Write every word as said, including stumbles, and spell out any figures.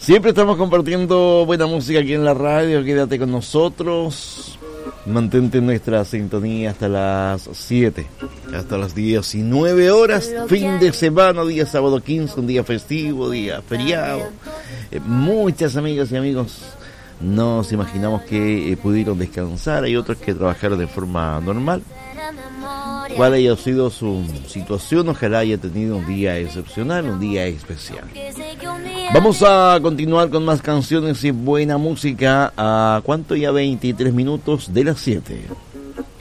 Siempre estamos compartiendo buena música aquí en la radio. Quédate con nosotros. Mantente en nuestra sintonía hasta las siete, hasta las diecinueve horas. Fin de semana, día sábado quince, un día festivo, día feriado. Eh, muchas amigas y amigos nos imaginamos que eh, pudieron descansar. Hay otros que trabajaron de forma normal. ¿Cuál haya sido su situación? Ojalá haya tenido un día excepcional, un día especial. Vamos a continuar con más canciones y buena música. ¿A cuánto? Ya veintitrés minutos de las siete.